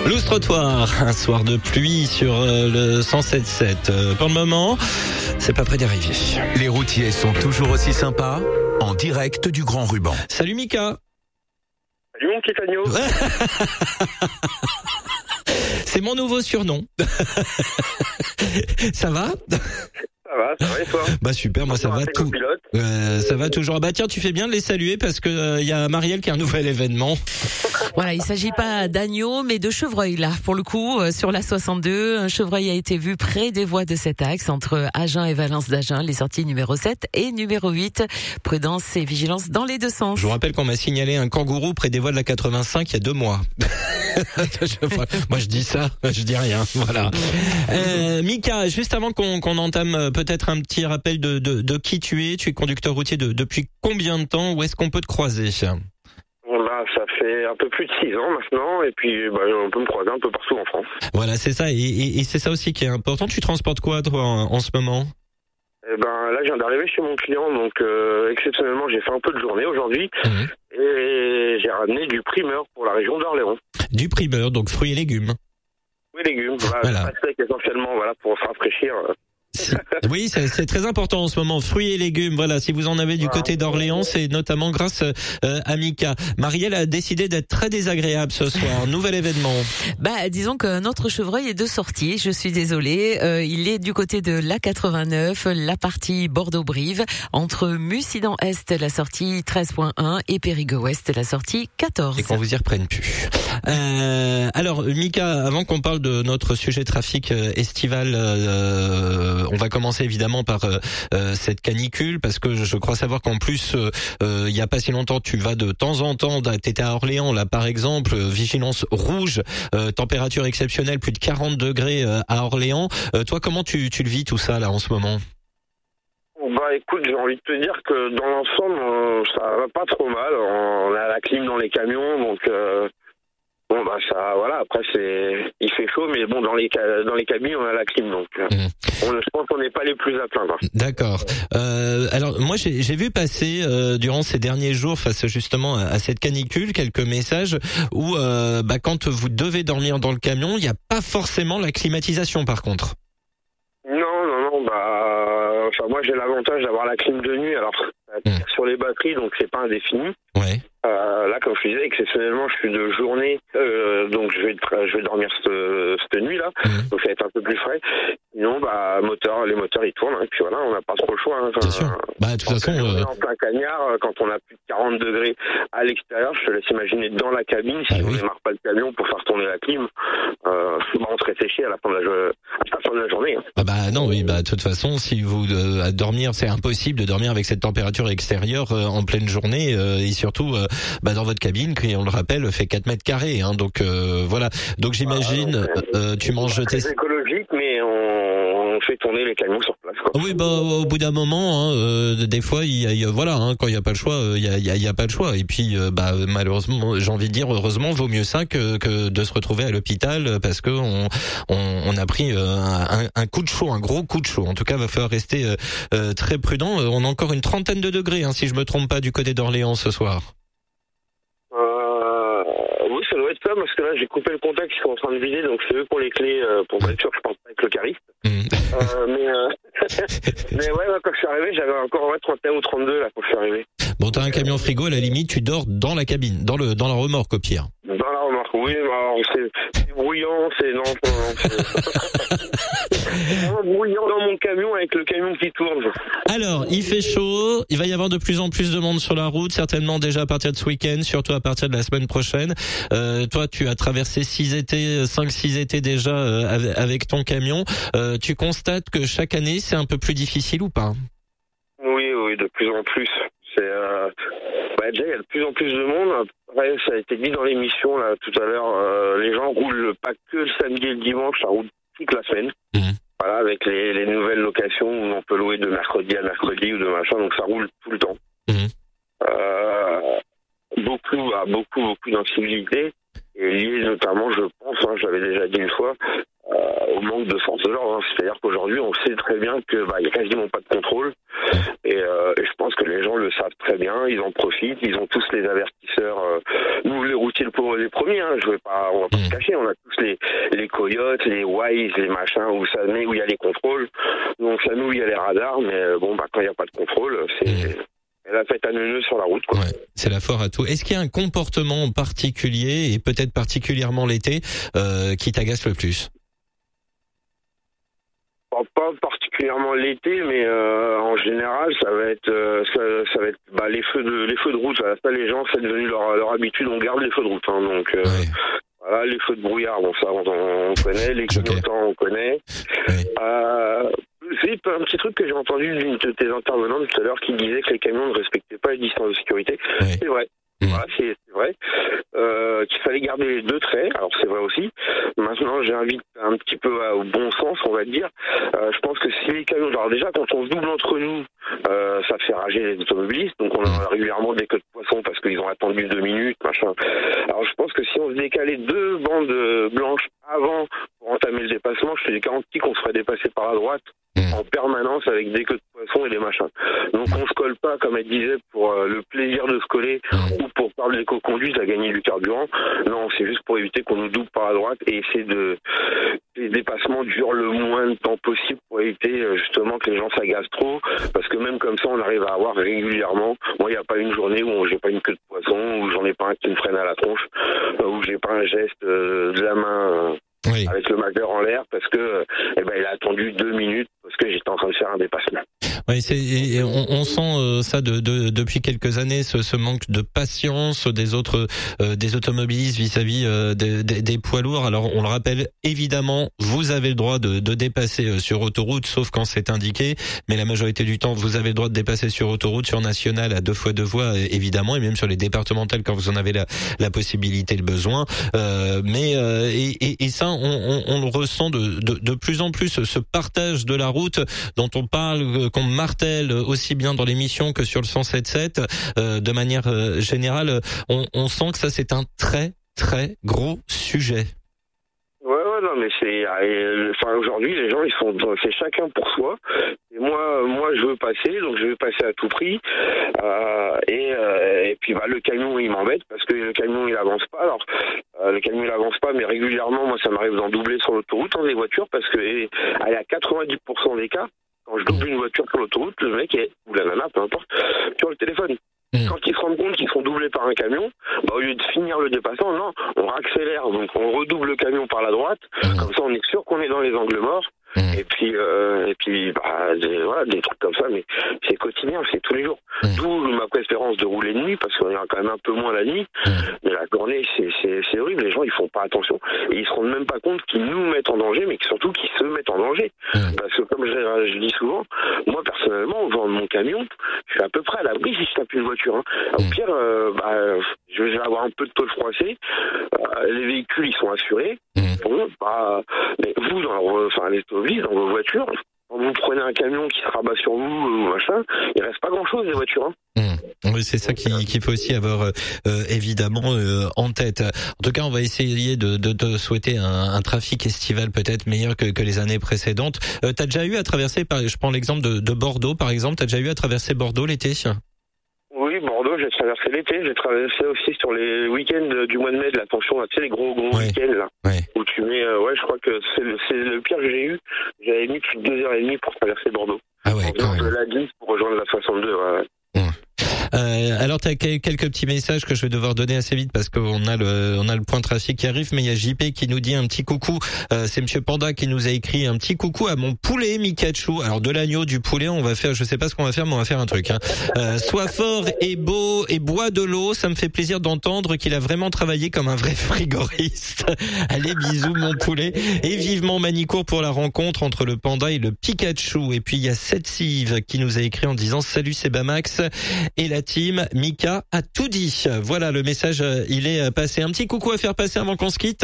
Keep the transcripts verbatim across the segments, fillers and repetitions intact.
Loose-trottoir, un soir de pluie sur euh, le cent sept sept. Euh, pour le moment, c'est pas près d'arriver. Les routiers sont toujours aussi sympas, en direct du Grand Ruban. Salut Mika. Salut mon petit agneau. C'est mon nouveau surnom. Ça va ? Ça va, ça va et toi ? Bah super, moi ça va tout. Euh, ça va toujours. Bah tiens, tu fais bien de les saluer parce que il euh, y a Marielle qui a un nouvel événement. Voilà, il s'agit pas d'agneau mais de chevreuil là. Pour le coup, euh, sur la soixante-deux, un chevreuil a été vu près des voies de cet axe entre Agen et Valence d'Agen, les sorties numéro sept et numéro huit. Prudence et vigilance dans les deux sens. Je vous rappelle qu'on m'a signalé un kangourou près des voies de la quatre-vingt-cinq il y a deux mois. Moi je dis ça, je dis rien. Voilà. Euh, Mika, juste avant qu'on, qu'on entame peut-être un petit rappel de, de, de qui tu es. Tu es conducteur routier de, depuis combien de temps ? Où est-ce qu'on peut te croiser ? Bah, ça fait un peu plus de six ans maintenant, et puis bah, on peut me croiser un peu partout en France. Voilà, c'est ça, et, et, et c'est ça aussi qui est important. Tu transportes quoi toi en, en ce moment ? Eh ben là, je viens d'arriver chez mon client, donc euh, exceptionnellement, j'ai fait un peu de journée aujourd'hui, mmh. et j'ai ramené du primeur pour la région d'Orléans. Du primeur, donc fruits et légumes. Fruits et légumes, voilà. voilà. C'est essentiellement voilà pour se rafraîchir. Si. Oui, c'est, c'est très important en ce moment. Fruits et légumes, voilà. Si vous en avez du ah, côté d'Orléans, c'est notamment grâce euh, à Mika. Marielle a décidé d'être très désagréable ce soir. Nouvel événement. Bah, disons que notre chevreuil est de sortie. Je suis désolée. Euh, il est du côté de l'A quatre-vingt-neuf, la partie Bordeaux-Brive, entre Mussidan-Est, la sortie treize point un, et Périgueux-Ouest, la sortie quatorze. Et qu'on vous y reprenne plus. Euh, alors, Mika, avant qu'on parle de notre sujet trafic euh, estival, euh, on va commencer évidemment par euh, euh, cette canicule, parce que je crois savoir qu'en plus, il euh, y a pas si longtemps, tu vas de temps en temps, t'étais à Orléans là par exemple, euh, vigilance rouge, euh, température exceptionnelle, plus de quarante degrés euh, à Orléans. Euh, toi, comment tu, tu le vis tout ça là en ce moment ? Bah écoute, j'ai envie de te dire que dans l'ensemble, euh, ça va pas trop mal. On a la clim dans les camions, donc... Euh... Bon bah ça voilà, après c'est il fait chaud, mais bon dans les dans les cabines on a la clim, donc mmh. on, je pense qu'on n'est pas les plus à plaindre. D'accord. Euh, alors moi j'ai, j'ai vu passer euh, durant ces derniers jours face justement à, à cette canicule quelques messages où euh, bah quand vous devez dormir dans le camion, il n'y a pas forcément la climatisation par contre. Non non non bah enfin moi j'ai l'avantage d'avoir la clim de nuit, alors mmh. sur les batteries donc c'est pas indéfini. Ouais. Euh, là, comme je disais, exceptionnellement, je suis de journée, euh, donc je vais je vais dormir cette, cette nuit là, mmh. donc ça va être un peu plus frais. Sinon, bah moteur, les moteurs ils tournent, hein, et puis voilà, on n'a pas trop le choix. Hein. Bien sûr. Bah de toute façon, euh... en plein cagnard, quand on a plus de quarante degrés à l'extérieur, je te laisse imaginer dans la cabine, si ah, on oui. démarre pas le camion pour faire tourner la clim, euh, bah, on serait séché à la fin de la, à la, fin de la journée. Hein. Ah bah non, oui, bah de toute façon, si vous euh, à dormir, c'est impossible de dormir avec cette température extérieure euh, en pleine journée, euh, et surtout. Euh, Bah dans votre cabine, qui on le rappelle fait quatre mètres carrés, hein, donc euh, voilà. Donc j'imagine, ah, donc, euh, tu manges tes. C'est écologique, mais on, on fait tourner les camions sur place. Quoi. Oui, bah au bout d'un moment, hein, euh, des fois, il y a, il y a voilà, hein, quand il y a pas le choix, il y a, il y a, il y a pas le choix. Et puis, euh, bah malheureusement, j'ai envie de dire, heureusement, vaut mieux ça que, que de se retrouver à l'hôpital parce que on, on, on a pris euh, un, un coup de chaud, un gros coup de chaud. En tout cas, il va falloir rester euh, euh, très prudent. On a encore une trentaine de degrés, hein, si je me trompe pas, du côté d'Orléans ce soir. Oui, ça doit être ça, parce que là, j'ai coupé le contact, ils sont en train de vider, donc c'est eux pour les clés, euh, pour être sûr que je pense pas avec le cariste. Mmh. Euh, mais, euh, mais ouais, quand je suis arrivé, j'avais encore ouais, trente et un ou trente-deux, là, quand je suis arrivé. Bon, t'as un camion frigo, à la limite, tu dors dans la cabine, dans le, dans la remorque, au pire. Dans la remorque, oui, alors, c'est, c'est bruyant, c'est, non, c'est vraiment bruyant dans mon camion avec le camion qui tourne. Alors, il fait chaud, il va y avoir de plus en plus de monde sur la route, certainement déjà à partir de ce week-end, surtout à partir de la semaine prochaine. Euh, toi, tu as traversé six étés, cinq, six étés déjà euh, avec ton camion. Euh, tu constates que chaque année, c'est un peu plus difficile ou pas ? Oui, oui, de plus en plus. C'est euh, bah déjà il y a de plus en plus de monde. Après, ça a été dit dans l'émission là tout à l'heure. Euh, les gens roulent pas que le samedi et le dimanche, ça roule toute la semaine. Mmh. Voilà, avec les, les nouvelles locations où on peut louer de mercredi à mercredi ou de machin, donc ça roule tout le temps. Mmh. Euh, beaucoup, à beaucoup, beaucoup d'incivilité et lié notamment, je pense, hein, j'avais déjà dit une fois. Euh, au manque de force de l'ordre, hein. C'est-à-dire qu'aujourd'hui on sait très bien que bah il y a quasiment pas de contrôle et euh, et je pense que les gens le savent très bien, ils en profitent, ils ont tous les avertisseurs. Euh, nous, les routiers, les premiers, hein, je vais pas, on va pas se cacher, on a tous les, les coyotes, les Waze, les machins où ça met, où il y a les contrôles. Donc ça nous, il y a les radars, mais bon, bah quand il n'y a pas de contrôle, c'est mmh. la fête à neuneux sur la route, quoi. Ouais, c'est la foire à tout. Est-ce qu'il y a un comportement particulier, et peut-être particulièrement l'été, euh, qui t'agace le plus? Pas particulièrement l'été, mais euh, en général, ça va être, euh, ça, ça va être bah, les feux de les feux de route. Ça, les gens, c'est devenu leur, leur habitude. On garde les feux de route, hein, donc euh, ouais. Voilà, les feux de brouillard. Bon, ça, on, on connaît. Les clignotants, on connaît. Ouais. Euh, c'est un petit truc que j'ai entendu d'une de tes intervenantes tout à l'heure qui disait que les camions ne respectaient pas les distances de sécurité. Ouais. C'est vrai. Mmh. Voilà, c'est, c'est vrai. Euh, qu'il fallait garder les deux traits, alors c'est vrai aussi. Maintenant, j'invite un petit peu au bon sens, on va dire. Euh, je pense que si les camions, alors déjà, quand on se double entre nous, euh, ça fait rager les automobilistes, donc on a régulièrement des queues de poisson parce qu'ils ont attendu deux minutes, machin. Alors je pense que si on se décalait deux bandes blanches avant pour entamer le dépassement, je te garantis qu'on se ferait dépasser par la droite en permanence avec des queues de poisson et des machins. Donc on se colle pas, comme elle disait, pour euh, le plaisir de se coller ou pour faire de l'éco-conduite à gagner du carburant. Non, c'est juste pour éviter qu'on nous double par la droite et essayer de... Les dépassements durent le moins de temps possible pour éviter justement que les gens s'agacent trop, parce que même comme ça, on arrive à avoir régulièrement... Moi, il n'y a pas une journée où j'ai pas une queue de poisson, où j'en ai pas un qui me freine à la tronche, où j'ai pas un geste euh, de la main... Euh, Oui. Avec le majeur en l'air parce que eh ben il a attendu deux minutes parce que j'étais en train de faire un dépassement. Oui, c'est et on, on sent euh, ça de, de, depuis quelques années, ce, ce manque de patience des autres euh, des automobilistes vis-à-vis euh, des, des, des poids lourds. Alors on le rappelle évidemment, vous avez le droit de, de dépasser sur autoroute, sauf quand c'est indiqué, mais la majorité du temps vous avez le droit de dépasser sur autoroute, sur nationale à deux fois deux voies évidemment, et même sur les départementales quand vous en avez la, la possibilité, le besoin. Euh, mais euh, et, et, et ça On, on, on le ressent de, de, de plus en plus, ce partage de la route dont on parle, qu'on martèle aussi bien dans l'émission que sur le cent sept sept, euh, de manière euh, générale, on, on sent que ça c'est un très très gros sujet. Ouais, ouais, non, mais c'est, euh, enfin, aujourd'hui, les gens, ils sont, c'est chacun pour soi. Et moi, moi, je veux passer, donc je veux passer à tout prix. Euh, et, euh, et puis, bah, le camion, il m'embête parce que le camion, il avance pas. Alors, euh, le camion, il avance pas, mais régulièrement, moi, ça m'arrive d'en doubler sur l'autoroute, hein, des voitures, parce que, et, allez, à quatre-vingt-dix pour cent des cas, quand je double une voiture sur l'autoroute, le mec est, ou la nana, peu importe, sur le téléphone. Quand ils se rendent compte qu'ils sont doublés par un camion, bah, au lieu de finir le dépassement, non, on accélère, donc on redouble le camion par la droite, comme ça on est sûr qu'on est dans les angles morts, et puis, euh, et puis bah, des, voilà, des trucs comme ça, mais c'est quotidien, c'est tous les jours. D'où ma préférence de rouler de nuit, parce qu'on ira quand même un peu moins la nuit, mais la journée, c'est, c'est, c'est horrible, les gens ils font pas attention, et ils se rendent même pas compte qu'ils nous mettent en danger, mais surtout qu'ils se mettent en danger. Parce que comme je, je dis souvent, moi personnellement, au vent de mon camion, je suis à peu près à l'abri si je tape une voiture. Hein. Au pire, euh, bah, je vais avoir un peu de tôle froissée, euh, les véhicules ils sont assurés, bon, bah, mais vous, dans, enfin, les automobilistes, dans vos voitures, quand vous prenez un camion qui se rabat sur vous ou machin, il reste pas grand-chose des voitures. Hein. Mmh. Oui, c'est ça qu'il, qu'il faut aussi avoir euh, évidemment euh, en tête. En tout cas, on va essayer de, de, de souhaiter un, un trafic estival peut-être meilleur que, que les années précédentes. Euh, t'as déjà eu à traverser, par, je prends l'exemple de, de Bordeaux par exemple, t'as déjà eu à traverser Bordeaux l'été? Oui, Bordeaux, j'ai traversé l'été, j'ai traversé aussi sur les week-ends du mois de mai de l'attention, tu sais, les gros gros ouais. week-ends là, ouais. où tu mets, euh, ouais, je crois que c'est le, c'est le pire que j'ai eu. J'avais mis plus de deux heures et demie pour traverser Bordeaux. Ah ouais, quand même. De l'A dix pour rejoindre la soixante-deux. Ouais. Mmh. Euh, alors t'as quelques petits messages que je vais devoir donner assez vite parce qu'on a le on a le point trafic qui arrive, mais il y a J P qui nous dit un petit coucou. Euh, c'est Monsieur Panda qui nous a écrit un petit coucou à mon poulet Mikachu. Alors de l'agneau, du poulet, on va faire, je sais pas ce qu'on va faire, mais on va faire un truc. Hein. Euh, sois fort et beau et bois de l'eau. Ça me fait plaisir d'entendre qu'il a vraiment travaillé comme un vrai frigoriste. Allez, bisous mon poulet et vivement Manicourt pour la rencontre entre le panda et le Pikachu. Et puis il y a Setsive qui nous a écrit en disant salut c'est Bamax et la team Mika a tout dit. Voilà, le message, il est passé. Un petit coucou à faire passer avant qu'on se quitte.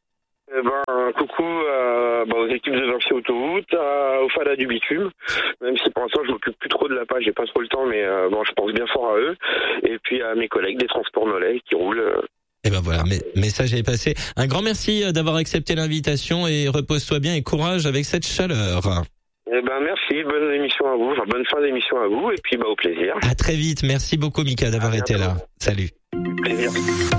Eh ben, un coucou euh, bah, aux équipes de Vinci Autoroute, à, au Fada du Bitume, même si pour l'instant je m'occupe plus trop de la page, j'ai pas trop le temps, mais euh, bon, je pense bien fort à eux. Et puis à mes collègues des transports Nolay qui roulent. Euh, Et ben voilà, mais message est passé. Un grand merci d'avoir accepté l'invitation et repose-toi bien et courage avec cette chaleur. Eh ben merci, bonne émission à vous, enfin bonne fin d'émission à vous, et puis bah au plaisir. À très vite, merci beaucoup Mika d'avoir été là. Salut. Plaisir.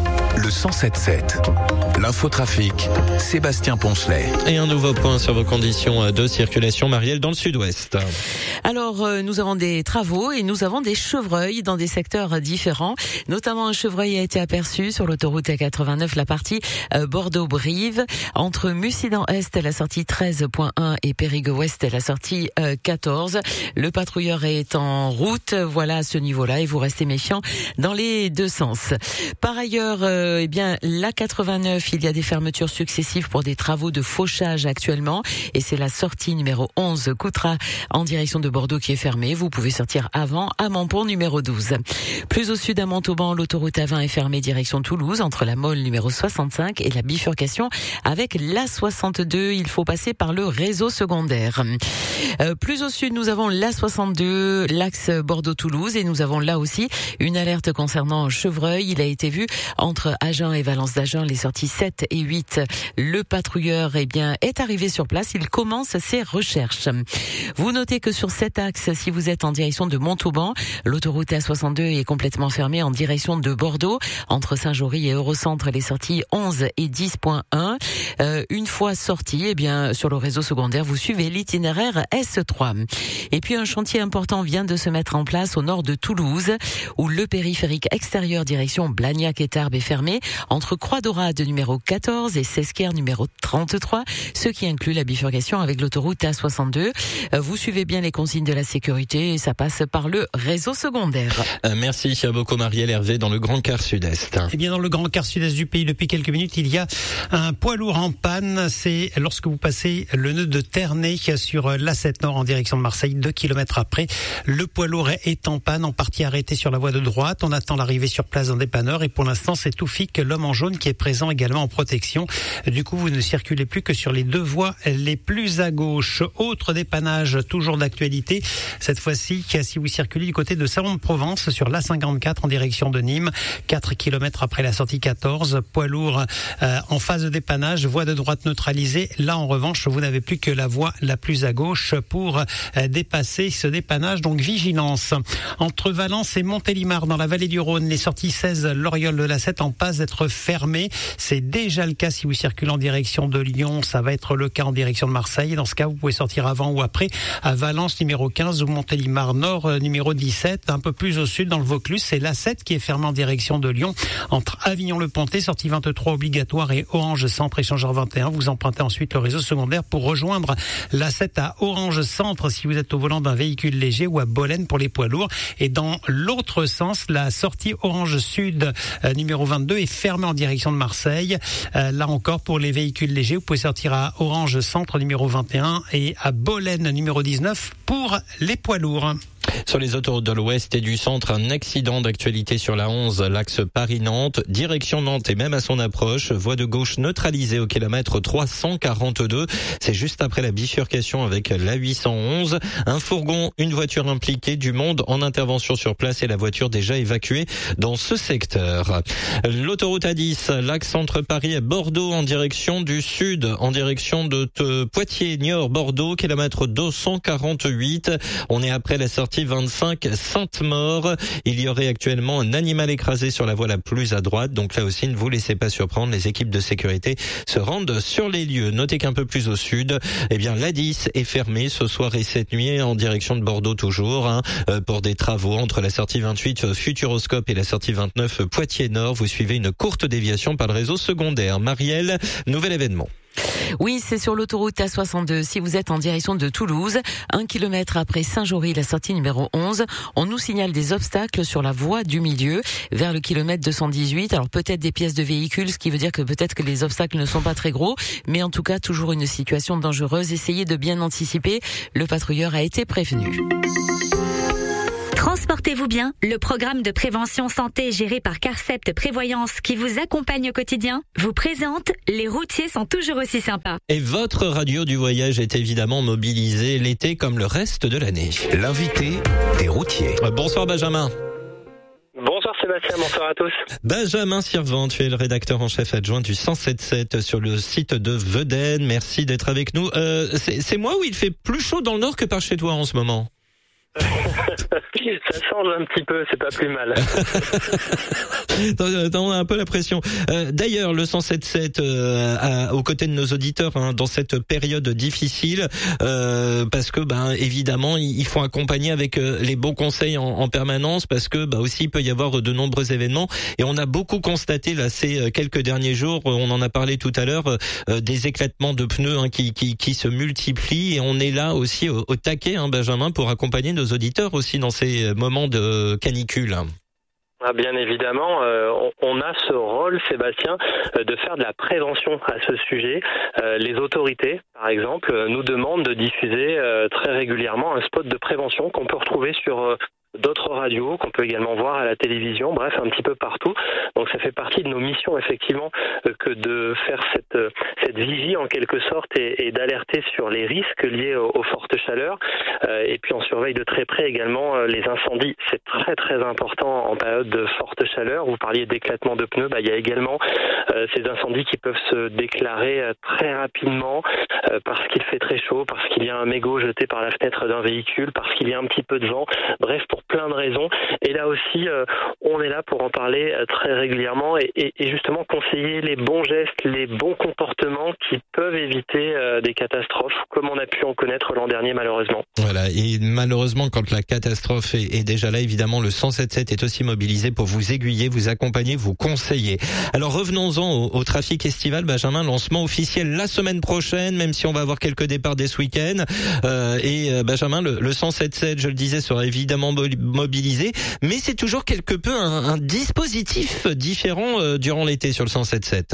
Le cent sept sept, l'infotrafic, Sébastien Poncelet. Et un nouveau point sur vos conditions de circulation, Marielle, dans le sud-ouest. Alors, euh, nous avons des travaux et nous avons des chevreuils dans des secteurs différents. Notamment, un chevreuil a été aperçu sur l'autoroute A quatre-vingt-neuf, la partie euh, Bordeaux-Brive, entre Mussidan-Est, la sortie treize point un, et Périgueux-Ouest, la sortie euh, quatorze. Le patrouilleur est en route, voilà, à ce niveau-là, et vous restez méfiants dans les deux sens. Par ailleurs, euh, eh bien, l'A quatre-vingt-neuf, il y a des fermetures successives pour des travaux de fauchage actuellement, et c'est la sortie numéro onze, Coutras, en direction de Bordeaux qui est fermée. Vous pouvez sortir avant à Montpont numéro douze. Plus au sud à Montauban, l'autoroute A vingt est fermée direction Toulouse, entre la Mole numéro soixante-cinq et la bifurcation avec l'A soixante-deux. Il faut passer par le réseau secondaire. Euh, plus au sud, nous avons l'A soixante-deux, l'axe Bordeaux-Toulouse, et nous avons là aussi une alerte concernant Chevreuil. Il a été vu entre Agen et Valence d'Agen, les sorties sept et huit. Le patrouilleur eh bien, est arrivé sur place. Il commence ses recherches. Vous notez que sur cet axe, si vous êtes en direction de Montauban, l'autoroute A soixante-deux est complètement fermée en direction de Bordeaux. Entre Saint-Jory et Eurocentre, les sorties onze et dix point un. Euh, une fois sorti, eh bien, sur le réseau secondaire, vous suivez l'itinéraire S trois. Et puis, un chantier important vient de se mettre en place au nord de Toulouse, où le périphérique extérieur direction Blagnac et Tarbes est fermé entre Croix-Dorade numéro quatorze et Sesquer numéro trente-trois, ce qui inclut la bifurcation avec l'autoroute A soixante-deux. Vous suivez bien les consignes de la sécurité et ça passe par le réseau secondaire. Euh, merci beaucoup Marielle. Hervé dans le Grand Quart Sud-Est. Eh bien, dans le Grand Quart Sud-Est du pays, depuis quelques minutes, il y a un poids lourd en panne. C'est lorsque vous passez le nœud de Ternay sur l'A sept Nord en direction de Marseille, deux kilomètres après. Le poids lourd est en panne, en partie arrêté sur la voie de droite. On attend l'arrivée sur place d'un dépanneur et pour l'instant, c'est Toufik, l'homme en jaune, qui est présent également en protection. Du coup, vous ne circulez plus que sur les deux voies les plus à gauche. Autre dépannage, toujours d'actualité. Cette fois-ci, si vous circulez du côté de Salon-de-Provence sur l'A cinquante-quatre en direction de Nîmes, quatre kilomètres après la sortie quatorze, poids lourd euh, en phase de dépannage, voie de droite neutralisée. Là, en revanche, vous n'avez plus que la voie la plus à gauche pour euh, dépasser ce dépannage. Donc, vigilance. Entre Valence et Montélimar, dans la vallée du Rhône, les sorties seize, l'Oriole de la sept en passe d'être fermées. C'est déjà le cas si vous circulez en direction de Lyon. Ça va être le cas en direction de Marseille. Dans ce cas, vous pouvez sortir avant ou après à Valence numéro quinze ou Montélimar Nord euh, numéro dix-sept. Un peu plus au sud, dans le Vaucluse, c'est l'A sept qui est fermée en direction de Lyon. Entre Avignon-le-Pontet, sortie vingt-trois obligatoire, et Orange Centre, échangeur vingt et un. Vous empruntez ensuite le réseau secondaire pour rejoindre l'A sept à Orange Centre si vous êtes au volant d'un véhicule léger, ou à Bolène pour les poids lourds. Et dans l'autre sens, la sortie Orange Sud euh, numéro vingt-deux est fermée en direction de Marseille. Euh, là encore, pour les véhicules légers, vous pouvez sortir à Orange Centre numéro vingt et un et à Bolène numéro dix-neuf pour les poids lourds. Sur les autoroutes de l'Ouest et du Centre, un accident d'actualité sur la onze, l'axe Paris-Nantes, direction Nantes et même à son approche, voie de gauche neutralisée au kilomètre trois cent quarante-deux. C'est juste après la bifurcation avec la huit cent onze. Un fourgon, une voiture impliquée, du monde en intervention sur place et la voiture déjà évacuée dans ce secteur. L'autoroute A dix, l'axe entre Paris et Bordeaux en direction du sud, en direction de Poitiers, Niort, Bordeaux, kilomètre deux cent quarante-huit. On est après la sortie vingt-cinq Sainte-Maure. Il y aurait actuellement un animal écrasé sur la voie la plus à droite. Donc là aussi, ne vous laissez pas surprendre. Les équipes de sécurité se rendent sur les lieux. Notez qu'un peu plus au sud, eh bien, l'A dix est fermée ce soir et cette nuit en direction de Bordeaux toujours, hein, pour des travaux entre la sortie vingt-huit Futuroscope et la sortie vingt-neuf Poitiers-Nord. Vous suivez une courte déviation par le réseau secondaire. Marielle, nouvel événement. Oui, c'est sur l'autoroute A soixante-deux. Si vous êtes en direction de Toulouse, un kilomètre après Saint-Jory, la sortie numéro onze, on nous signale des obstacles sur la voie du milieu vers le kilomètre deux cent dix-huit. Alors peut-être des pièces de véhicules, ce qui veut dire que peut-être que les obstacles ne sont pas très gros, mais en tout cas toujours une situation dangereuse. Essayez de bien anticiper. Le patrouilleur a été prévenu. Transportez-vous bien, le programme de prévention santé géré par Carcept Prévoyance qui vous accompagne au quotidien vous présente Les routiers sont toujours aussi sympas. Et votre radio du voyage est évidemment mobilisée l'été comme le reste de l'année. L'invité des routiers. Bonsoir Benjamin. Bonsoir Sébastien. Sébastien, bonsoir à tous. Benjamin Sirvent, tu es le rédacteur en chef adjoint du cent sept sept sur le site de Veden. Merci d'être avec nous. Euh, c'est, c'est moi où il fait plus chaud dans le nord que par chez toi en ce moment? Ça change un petit peu, c'est pas plus mal. On a un peu la pression. Euh, d'ailleurs, le cent sept sept euh, à, aux côtés de nos auditeurs hein, dans cette période difficile, euh, parce que ben évidemment il faut accompagner avec euh, les bons conseils en, en permanence, parce que bah aussi il peut y avoir de nombreux événements et on a beaucoup constaté là ces quelques derniers jours, on en a parlé tout à l'heure, euh, des éclatements de pneus hein, qui, qui qui se multiplient et on est là aussi au, au taquet, hein, Benjamin, pour accompagner nos auditeurs aussi dans ces moments de canicule. Ah, bien évidemment, euh, on, on a ce rôle, Sébastien, euh, de faire de la prévention à ce sujet. Euh, les autorités, par exemple, euh, nous demandent de diffuser euh, très régulièrement un spot de prévention qu'on peut retrouver sur euh, d'autres radios, qu'on peut également voir à la télévision, bref, un petit peu partout. Donc ça fait partie de nos missions, effectivement, euh, que de faire cette, euh, cette vigie, en quelque sorte, et, et d'alerter sur les risques liés aux, aux fortes chaleurs. Euh, et puis on surveille de très près également euh, les incendies. C'est très très important en période de forte chaleur. Vous parliez d'éclatement de pneus, bah, il y a également euh, ces incendies qui peuvent se déclarer euh, très rapidement euh, parce qu'il fait très chaud, parce qu'il y a un mégot jeté par la fenêtre d'un véhicule, parce qu'il y a un petit peu de vent, bref, pour plein de raisons. Et là aussi, euh, on est là pour en parler euh, très régulièrement et, et, et justement conseiller les bons gestes, les bons comportements qui peuvent éviter euh, des catastrophes, comme on a pu en connaître l'an dernier malheureusement. Voilà, et malheureusement, quand la catastrophe est, est déjà là, évidemment, le cent sept sept est aussi mobilisé pour vous aiguiller, vous accompagner, vous conseiller. Alors revenons-en au, au trafic estival, Benjamin, lancement officiel la semaine prochaine, même si on va avoir quelques départs dès ce week-end. Euh, et euh, Benjamin, le, le cent sept sept, je le disais, sera évidemment mobilisé, mais c'est toujours quelque peu un, un dispositif différent euh, durant l'été sur le cent sept sept.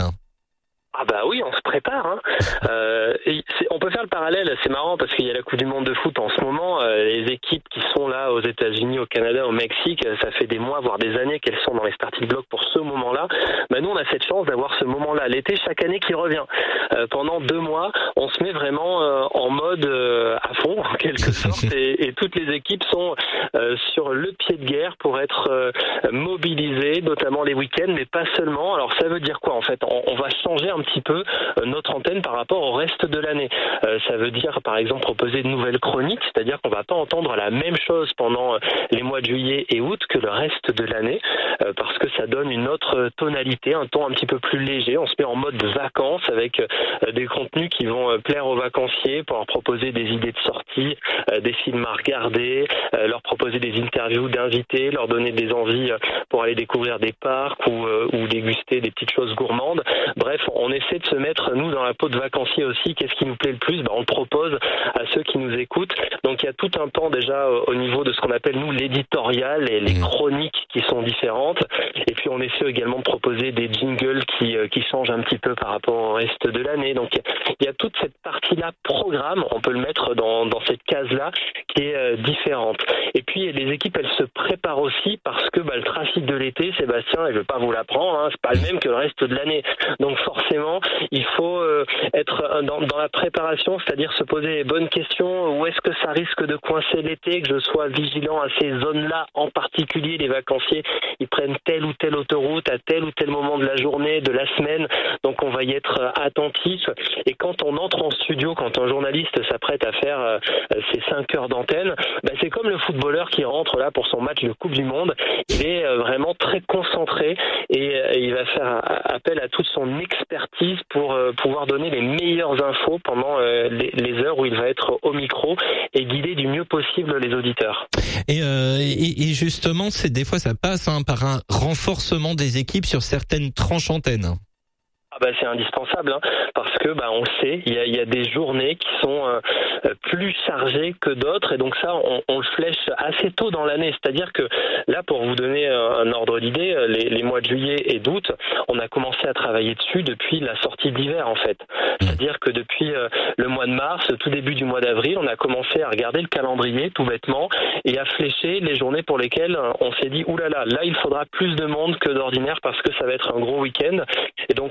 Ah bah oui, on se prépare. Hein. Euh, et c'est, on peut faire le parallèle, c'est marrant parce qu'il y a la Coupe du Monde de foot en ce moment. Euh, les équipes qui sont là aux États-Unis, au Canada, au Mexique, ça fait des mois, voire des années qu'elles sont dans les starting blocks pour ce moment-là. Bah nous, on a cette chance d'avoir ce moment-là, l'été, chaque année qui revient. Euh, pendant deux mois, on se met vraiment euh, en mode euh, à fond, en quelque sorte, et, et toutes les équipes sont euh, sur le pied de guerre pour être euh, mobilisées, notamment les week-ends, mais pas seulement. Alors ça veut dire quoi en fait? on, on va changer un petit peu notre antenne par rapport au reste de l'année. Euh, ça veut dire par exemple proposer de nouvelles chroniques, c'est-à-dire qu'on va pas entendre la même chose pendant les mois de juillet et août que le reste de l'année, euh, parce que ça donne une autre tonalité, un ton un petit peu plus léger. On se met en mode de vacances avec euh, des contenus qui vont euh, plaire aux vacanciers pour leur proposer des idées de sortie, euh, des films à regarder, euh, leur proposer des interviews d'invités, leur donner des envies euh, pour aller découvrir des parcs ou, euh, ou déguster des petites choses gourmandes. Bref, on essaie de se mettre, nous, dans la peau de vacancier aussi. Qu'est-ce qui nous plaît le plus? Ben, on le propose à ceux qui nous écoutent. Donc, il y a tout un pan déjà au niveau de ce qu'on appelle, nous, l'éditorial et les chroniques qui sont différentes. Et puis, on essaie également de proposer des jingles qui, qui changent un petit peu par rapport au reste de l'année. Donc, il y a toute cette partie-là, programme, on peut le mettre dans, dans cette case-là, qui est euh, différente. Et puis, les équipes, elles se préparent aussi parce que bah, le trafic de l'été, Sébastien, et je ne vais pas vous l'apprendre, hein, c'est pas le même que le reste de l'année. Donc, forcément, il faut euh, être dans, dans la préparation, c'est-à-dire se poser les bonnes questions. Où est-ce que ça risque de coincer l'été, que je sois vigilant à ces zones-là, en particulier les vacanciers, ils prennent telle ou telle autoroute à tel ou tel moment de la journée, de la semaine, donc on va y être attentif. Et quand on entre en studio, quand un journaliste s'apprête à faire euh, ses cinq heures d'antenne, bah, c'est comme le footballeur qui rentre là pour son match de Coupe du Monde, il est euh, vraiment très concentré et, euh, il va faire appel à toute son expertise pour euh, pouvoir donner les meilleures infos pendant euh, les, les heures où il va être au micro et guider du mieux possible les auditeurs. Et, euh, et, et justement, c'est des fois ça passe hein, par un renforcement des équipes sur certaines tranches antennes. Ah bah c'est indispensable hein, parce que bah on le sait, il y a, il y a des journées qui sont euh, plus chargées que d'autres et donc ça on, on le flèche assez tôt dans l'année. C'est-à-dire que là pour vous donner un ordre d'idée, les, les mois de juillet et d'août, on a commencé à travailler dessus depuis la sortie d'hiver en fait. C'est-à-dire que depuis euh, le mois de mars, tout début du mois d'avril, on a commencé à regarder le calendrier tout bêtement et à flécher les journées pour lesquelles on s'est dit oulala, là, là il faudra plus de monde que d'ordinaire parce que ça va être un gros week-end et donc on fait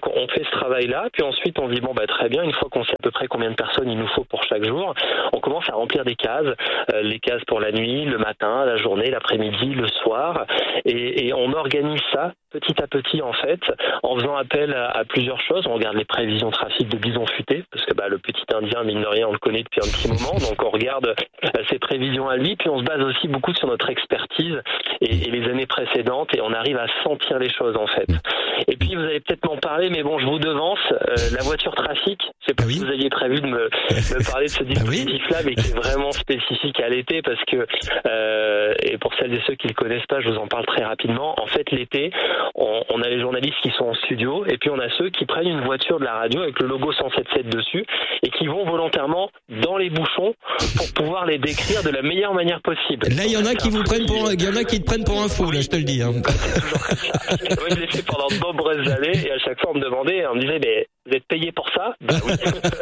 fait ce travail-là, puis ensuite on dit bon bah très bien, une fois qu'on sait à peu près combien de personnes il nous faut pour chaque jour, on commence à remplir des cases, euh, les cases pour la nuit, le matin, la journée, l'après-midi, le soir, et, et on organise ça petit à petit en fait, en faisant appel à, à plusieurs choses. On regarde les prévisions trafic de bison futé, parce que bah, le petit indien, mine de rien, on le connaît depuis un petit moment, donc on regarde euh, ses prévisions à lui, puis on se base aussi beaucoup sur notre expertise et, et les années précédentes, et on arrive à sentir les choses en fait. Et puis vous allez peut-être m'en parler, mais bon, je vous devance, euh, la voiture trafic, je sais pas ah oui. si vous aviez prévu de me, me parler de ce dispositif-là, mais qui est vraiment spécifique à l'été, parce que, euh, et pour celles et ceux qui le connaissent pas, je vous en parle très rapidement, en fait l'été, On, on a les journalistes qui sont en studio et puis on a ceux qui prennent une voiture de la radio avec le logo cent soixante-dix-sept dessus et qui vont volontairement dans les bouchons pour pouvoir les décrire de la meilleure manière possible. Là, il y en a qui vous prennent pour, il y en a qui te prennent pour un fou, là, je te le dis. Hein. C'est toujours comme ça. Moi, je l'ai fait pendant de nombreuses années et à chaque fois on me demandait, on me disait, mais vous êtes payé pour ça? Ben oui.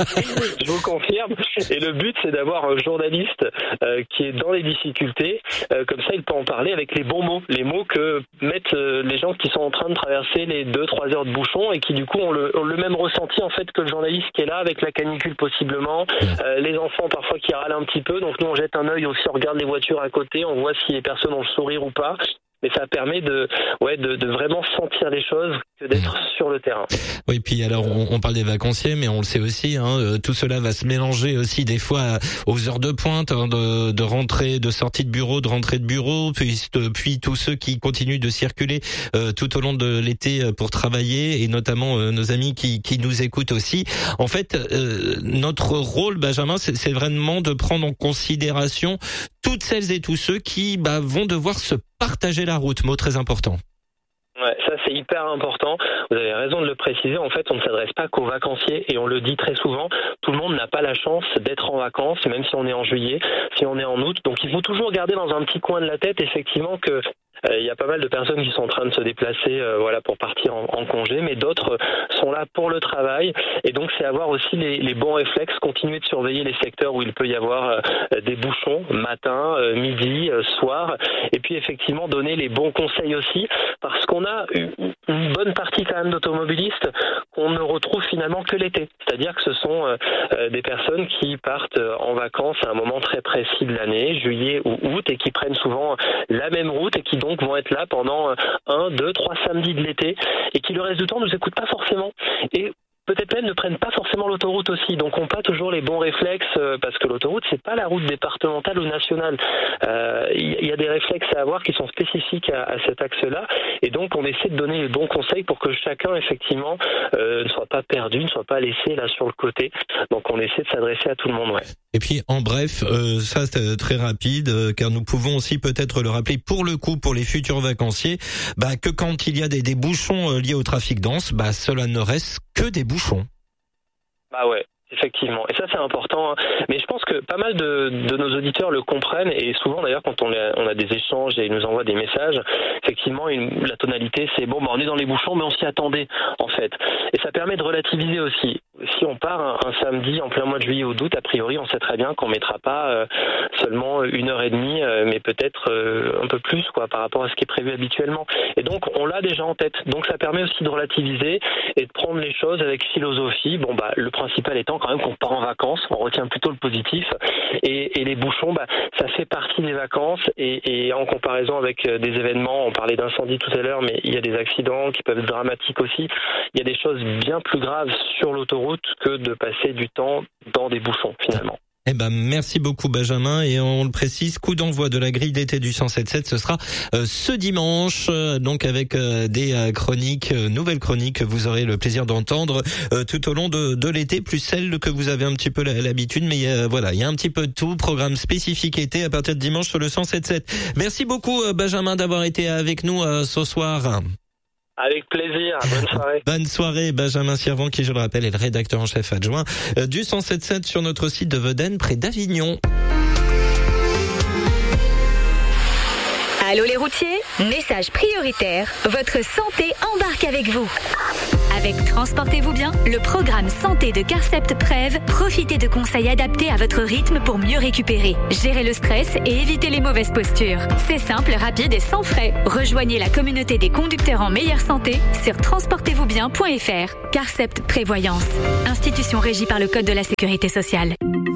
Je vous confirme. Et le but, c'est d'avoir un journaliste euh, qui est dans les difficultés. Euh, comme ça, il peut en parler avec les bons mots. Les mots que mettent euh, les gens qui sont en train de traverser les deux trois heures de bouchon et qui, du coup, ont le, ont le même ressenti, en fait, que le journaliste qui est là avec la canicule, possiblement. Euh, les enfants, parfois, qui râlent un petit peu. Donc, nous, on jette un œil aussi, on regarde les voitures à côté, on voit si les personnes ont le sourire ou pas. Mais ça permet de, ouais, de, de vraiment sentir les choses que d'être sur le terrain. Oui, puis alors on, on parle des vacanciers, mais on le sait aussi, hein, euh, tout cela va se mélanger aussi des fois aux heures de pointe, hein, de, de rentrée, de sortie de bureau, de rentrée de bureau, puis, puis tous ceux qui continuent de circuler euh, tout au long de l'été pour travailler, et notamment euh, nos amis qui, qui nous écoutent aussi. En fait, euh, notre rôle, Benjamin, c'est, c'est vraiment de prendre en considération toutes celles et tous ceux qui bah, vont devoir se partager la route, mot très important. Ouais, ça c'est hyper important. Vous avez raison de le préciser. En fait, on ne s'adresse pas qu'aux vacanciers et on le dit très souvent. Tout le monde n'a pas la chance d'être en vacances, même si on est en juillet, si on est en août. Donc, il faut toujours garder dans un petit coin de la tête, effectivement, que il euh, y a pas mal de personnes qui sont en train de se déplacer, euh, voilà, pour partir en, en congé, mais d'autres sont là pour le travail. Et donc, c'est avoir aussi les, les bons réflexes, continuer de surveiller les secteurs où il peut y avoir euh, des bouchons, matin, euh, midi, euh, soir, et puis effectivement donner les bons conseils aussi, parce qu'on a une, une bonne partie quand même d'automobilistes qu'on ne retrouve finalement que l'été. C'est-à-dire que ce sont euh, des personnes qui partent en vacances à un moment très précis de l'année, juillet ou août, et qui prennent souvent la même route et qui donc vont être là pendant un, deux, trois samedis de l'été et qui le reste du temps ne nous écoutent pas forcément. Et peut-être même ne prennent pas forcément l'autoroute aussi. Donc on n'a pas toujours les bons réflexes euh, parce que l'autoroute, c'est pas la route départementale ou nationale. Il euh, y, y a des réflexes à avoir qui sont spécifiques à, à cet axe-là. Et donc on essaie de donner les bons conseils pour que chacun, effectivement, euh, ne soit pas perdu, ne soit pas laissé là sur le côté. Donc on essaie de s'adresser à tout le monde, ouais. Et puis en bref, euh, ça c'est très rapide, euh, car nous pouvons aussi peut-être le rappeler pour le coup pour les futurs vacanciers, bah, que quand il y a des, des bouchons euh, liés au trafic dense, bah, cela ne reste que des bouchons. Bah ouais. Effectivement, et ça c'est important, hein. Mais je pense que pas mal de, de nos auditeurs le comprennent, et souvent d'ailleurs quand on a, on a des échanges et ils nous envoient des messages, effectivement une, la tonalité c'est bon, bah on est dans les bouchons mais on s'y attendait en fait, et ça permet de relativiser aussi. Si on part un, un samedi en plein mois de juillet ou d'août, a priori on sait très bien qu'on mettra pas euh, seulement une heure et demie, euh, mais peut-être euh, un peu plus quoi par rapport à ce qui est prévu habituellement, et donc on l'a déjà en tête, donc ça permet aussi de relativiser et de prendre les choses avec philosophie. Bon bah le principal étant quand même qu'on part en vacances, on retient plutôt le positif, et, et les bouchons, bah, ça fait partie des vacances, et, et en comparaison avec des événements, on parlait d'incendie tout à l'heure, mais il y a des accidents qui peuvent être dramatiques aussi, il y a des choses bien plus graves sur l'autoroute que de passer du temps dans des bouchons finalement. Eh ben, merci beaucoup Benjamin, et on le précise, coup d'envoi de la grille d'été du cent soixante-dix-sept, ce sera euh, ce dimanche, euh, donc avec euh, des euh, chroniques, euh, nouvelles chroniques que vous aurez le plaisir d'entendre euh, tout au long de, de l'été, plus celles que vous avez un petit peu l'habitude, mais euh, voilà, il y a un petit peu de tout, programme spécifique été à partir de dimanche sur le cent soixante-dix-sept. Merci beaucoup euh, Benjamin d'avoir été avec nous euh, ce soir. Avec plaisir, bonne soirée. Bonne soirée, Benjamin Sirvent, qui, je le rappelle, est le rédacteur en chef adjoint du cent soixante-dix-sept sur notre site de Vedène, près d'Avignon. Allô les routiers, message prioritaire, votre santé embarque avec vous. Avec Transportez-vous bien, le programme santé de Carcept Prev, profitez de conseils adaptés à votre rythme pour mieux récupérer, gérer le stress et éviter les mauvaises postures. C'est simple, rapide et sans frais. Rejoignez la communauté des conducteurs en meilleure santé sur transportez vous bien point f r. Carcept Prévoyance, institution régie par le Code de la Sécurité sociale.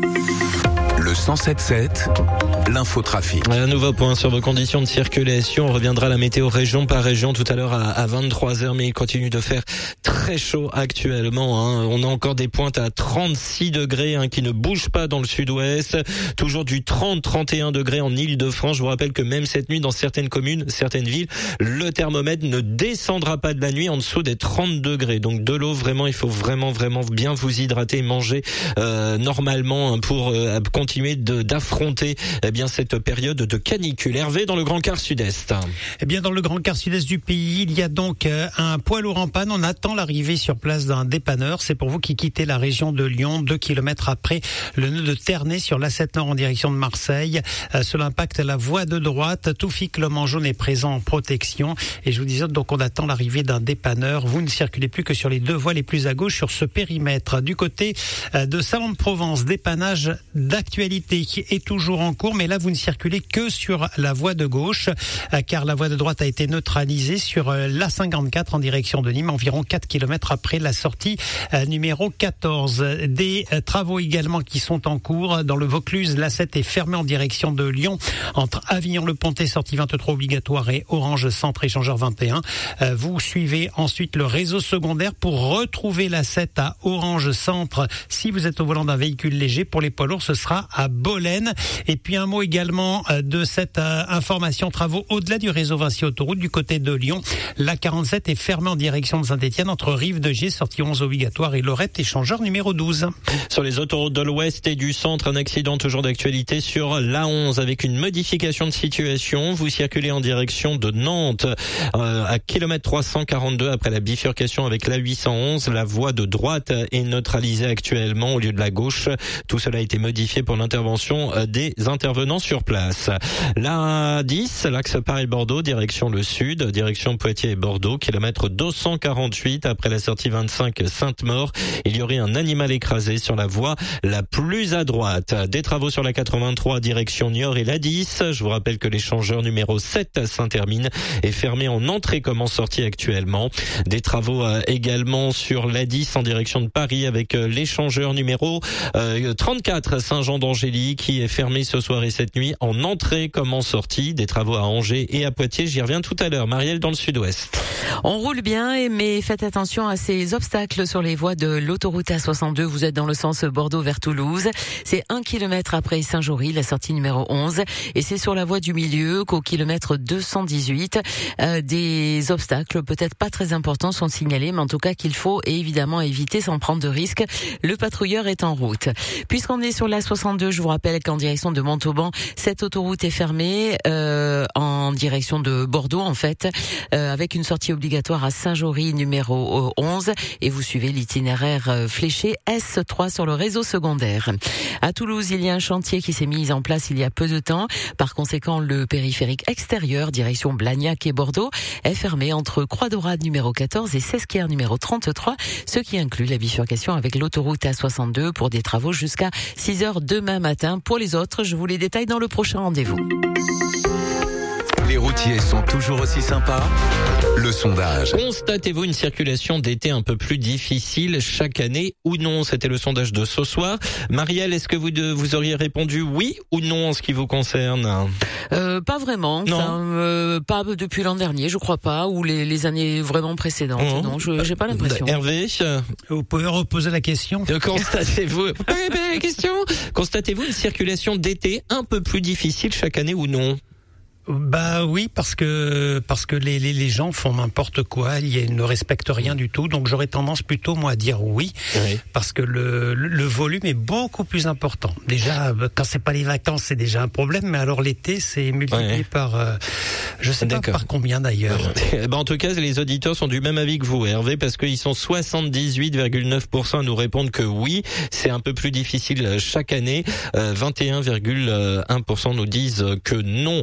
Le cent sept sept, l'infotrafic. Un nouveau point sur vos conditions de circulation. On reviendra à la météo région par région tout à l'heure à, à vingt-trois heures, mais il continue de faire très chaud actuellement. Hein. On a encore des pointes à trente-six degrés hein, qui ne bougent pas dans le sud-ouest. Toujours du trente à trente et un degrés en Île-de-France. Je vous rappelle que même cette nuit, dans certaines communes, certaines villes, le thermomètre ne descendra pas de la nuit en dessous des trente degrés. Donc de l'eau, vraiment, il faut vraiment, vraiment bien vous hydrater et manger euh, normalement hein, pour euh, continuer De, d'affronter eh bien cette période de canicule. Hervé, dans le Grand Quart Sud-Est. Eh bien, dans le Grand Quart Sud-Est du pays, il y a donc euh, un poids lourd en panne. On attend l'arrivée sur place d'un dépanneur. C'est pour vous qui quittez la région de Lyon, deux kilomètres après le nœud de Ternay sur l'A sept Nord en direction de Marseille. Euh, cela impacte la voie de droite. Toufik Le Mangeaune est présent en protection. Et je vous disais, donc, on attend l'arrivée d'un dépanneur. Vous ne circulez plus que sur les deux voies les plus à gauche sur ce périmètre. Du côté euh, de Salon de Provence, dépannage d'actualité est toujours en cours, mais là vous ne circulez que sur la voie de gauche, car la voie de droite a été neutralisée sur l'A cinquante-quatre en direction de Nîmes, environ quatre kilomètres après la sortie numéro quatorze. Des travaux également qui sont en cours dans le Vaucluse. L'A sept est fermée en direction de Lyon, entre Avignon-le-Pontet, sortie vingt-trois obligatoire, et Orange Centre échangeur vingt et un. Vous suivez ensuite le réseau secondaire pour retrouver l'A sept à Orange Centre. Si vous êtes au volant d'un véhicule léger, pour les poids lourds, ce sera à Bolène. Et puis un mot également de cette information travaux au-delà du réseau Vinci Autoroute du côté de Lyon. La quarante-sept est fermée en direction de Saint-Étienne entre Rive-de-Gier, sortie onze obligatoire, et Lorette échangeur numéro douze. Sur les autoroutes de l'Ouest et du Centre, un accident toujours d'actualité sur l'A onze avec une modification de situation. Vous circulez en direction de Nantes euh, à kilomètre trois cent quarante-deux après la bifurcation avec l'A huit cent onze. La voie de droite est neutralisée actuellement au lieu de la gauche. Tout cela a été modifié pour l'intervention des intervenants sur place. La dix, l'axe Paris-Bordeaux, direction le sud, direction Poitiers et Bordeaux, kilomètre deux cent quarante-huit après la sortie vingt-cinq Sainte-Maure. Il y aurait un animal écrasé sur la voie la plus à droite. Des travaux sur la quatre-vingt-trois, direction Niort et la dix. Je vous rappelle que l'échangeur numéro sept à Saint-Hermine est fermé en entrée comme en sortie actuellement. Des travaux également sur la dix en direction de Paris avec l'échangeur numéro trente-quatre Saint-Jean d'Angély qui est fermé ce soir et cette nuit en entrée comme en sortie. Des travaux à Angers et à Poitiers, j'y reviens tout à l'heure. Marielle, dans le sud-ouest. On roule bien, mais faites attention à ces obstacles sur les voies de l'autoroute A soixante-deux. Vous êtes dans le sens Bordeaux vers Toulouse. C'est un kilomètre après Saint-Jory, la sortie numéro onze. Et c'est sur la voie du milieu qu'au kilomètre deux cent dix-huit, euh, des obstacles peut-être pas très importants sont signalés, mais en tout cas qu'il faut évidemment éviter sans prendre de risques. Le patrouilleur est en route. Puisqu'on est sur la soixante-deux, je vous rappelle qu'en direction de Montauban, cette autoroute est fermée euh, en direction de Bordeaux en fait, euh, avec une sortie obligatoire à Saint-Jory numéro onze, et vous suivez l'itinéraire fléché S trois sur le réseau secondaire. À Toulouse, il y a un chantier qui s'est mis en place il y a peu de temps. Par conséquent, le périphérique extérieur direction Blagnac et Bordeaux est fermé entre Croix-Daurade numéro quatorze et Sesquières numéro trente-trois, ce qui inclut la bifurcation avec l'autoroute A soixante-deux pour des travaux jusqu'à six heures demain matin. Pour les autres, je vous les détaille dans le prochain rendez-vous. Les routiers sont toujours aussi sympas. Le sondage. Constatez-vous une circulation d'été un peu plus difficile chaque année ou non? C'était le sondage de ce soir. Marielle, est-ce que vous, de, vous auriez répondu oui ou non en ce qui vous concerne? euh, Pas vraiment. Non. Enfin, euh, pas depuis l'an dernier, je crois pas, ou les, les années vraiment précédentes. Mmh. Non, je j'ai pas l'impression. Hervé, vous pouvez reposer la question. Constatez-vous la question. Constatez-vous une circulation d'été un peu plus difficile chaque année ou non? Bah oui, parce que parce que les, les les gens font n'importe quoi, ils ne respectent rien du tout, donc j'aurais tendance plutôt moi à dire oui, oui. Parce que le le volume est beaucoup plus important. Déjà, quand c'est pas les vacances, c'est déjà un problème, mais alors l'été, c'est multiplié oui. par euh, je sais D'accord. pas par combien d'ailleurs. Ben en tout cas, les auditeurs sont du même avis que vous, Hervé, parce qu'ils sont soixante-dix-huit virgule neuf pour cent à nous répondre que oui, c'est un peu plus difficile chaque année. Euh, vingt et un virgule un pour cent nous disent que non. Euh,